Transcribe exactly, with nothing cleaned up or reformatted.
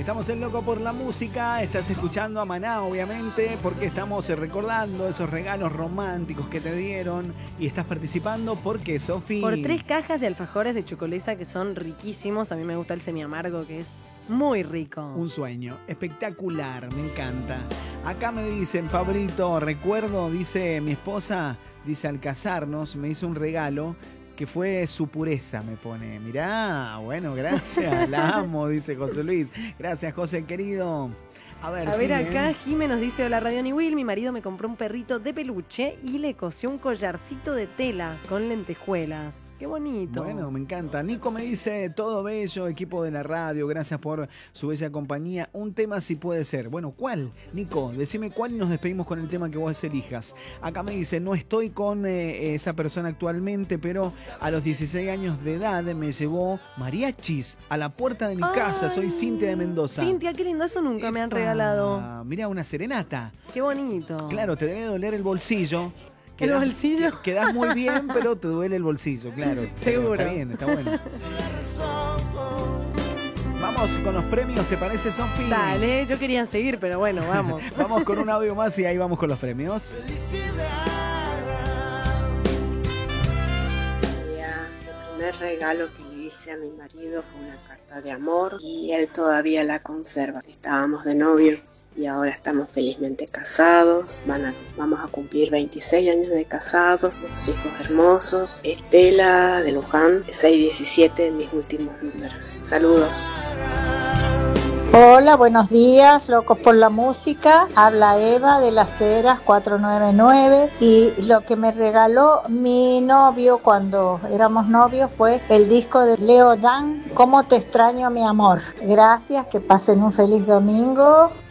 Estamos en Loco por la Música. Estás escuchando a Maná, obviamente, porque estamos recordando esos regalos románticos que te dieron. Y estás participando porque, Sofi, por tres cajas de alfajores de chocolesa que son riquísimos. A mí me gusta el semiamargo, que es muy rico. Un sueño espectacular, me encanta. Acá me dicen, Pablito, recuerdo, dice mi esposa, dice al casarnos, me hizo un regalo que fue su pureza, me pone. Mirá, bueno, gracias, la amo, dice José Luis. Gracias, José, querido. A ver, A ver, sí, acá ¿eh? Jimé nos dice: hola Radio Will, mi marido me compró un perrito de peluche y le cosió un collarcito de tela con lentejuelas. Qué bonito. Bueno, me encanta. Nico me dice, todo bello, equipo de la radio, gracias por su bella compañía. Un tema si puede ser. Bueno, ¿cuál? Nico, decime cuál y nos despedimos con el tema que vos elijas. Acá me dice, no estoy con eh, esa persona actualmente, pero a los dieciséis años de edad me llevó mariachis a la puerta de mi Ay, casa. Soy Cintia de Mendoza. Cintia, qué lindo, eso nunca me han regalado. Ah, mirá, una serenata. Qué bonito. Claro, te debe doler el bolsillo. ¿El Quedás- bolsillo? Quedás muy bien, pero te duele el bolsillo, claro. Pero Seguro. Está bien, está bueno. Vamos con los premios, ¿te parece, Sofi? Dale, yo quería seguir, pero bueno, vamos. Vamos con un audio más y ahí vamos con los premios. El primer regalo que le hice a mi marido fue una carta de amor y él todavía la conserva. Estábamos de novio y ahora estamos felizmente casados. Van a, vamos a cumplir veintiséis años de casados, dos hijos hermosos. Estela de Luján, seiscientos diecisiete, mis últimos números. Saludos. Hola, buenos días, locos por la música. Habla Eva de Las Heras cuatrocientos noventa y nueve y lo que me regaló mi novio cuando éramos novios fue el disco de Leo Dan, ¿Cómo te extraño mi amor? Gracias, que pasen un feliz domingo.